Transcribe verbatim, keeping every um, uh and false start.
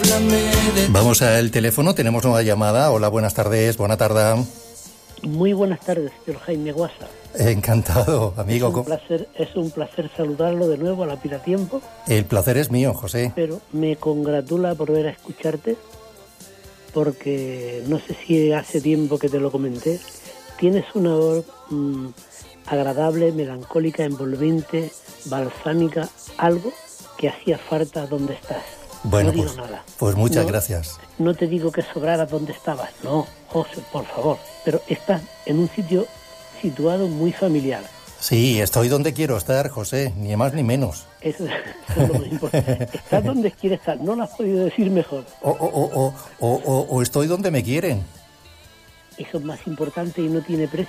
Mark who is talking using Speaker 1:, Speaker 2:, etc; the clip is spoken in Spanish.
Speaker 1: Vamos al teléfono, tenemos nueva llamada. Hola, buenas tardes, buena tarde.
Speaker 2: Muy buenas tardes, señor Jaime Guasa.
Speaker 1: Encantado, amigo.
Speaker 2: Es un placer, es un placer saludarlo de nuevo a la Pila Tiempo.
Speaker 1: El placer es mío, José.
Speaker 2: Pero me congratula por ver a escucharte, porque no sé si hace tiempo que te lo comenté. Tienes una voz mmm, agradable, melancólica, envolvente, balsámica, algo que hacía falta donde estás.
Speaker 1: Bueno,
Speaker 2: no digo
Speaker 1: pues,
Speaker 2: nada.
Speaker 1: pues muchas
Speaker 2: no,
Speaker 1: gracias.
Speaker 2: No te digo que sobraras donde estabas, no, José, por favor. Pero estás en un sitio situado muy familiar.
Speaker 1: Sí, estoy donde quiero estar, José, ni más ni menos.
Speaker 2: Eso, eso es lo más importante. Estás donde quieres estar, no lo has podido decir mejor.
Speaker 1: O, o, o, o, o, o estoy donde me quieren.
Speaker 2: Eso es más importante y no tiene precio.